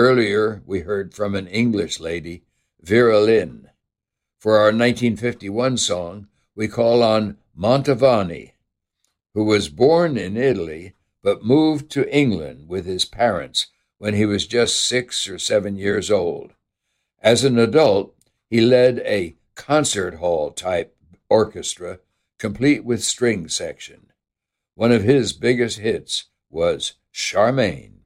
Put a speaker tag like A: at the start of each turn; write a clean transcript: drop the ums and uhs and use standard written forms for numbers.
A: Earlier, we heard from an English lady, Vera Lynn. For our 1951 song, we call on Mantovani, who was born in Italy but moved to England with his parents when he was just 6 or 7 years old. As an adult, he led a concert hall type orchestra, complete with string section. One of his biggest hits was Charmaine.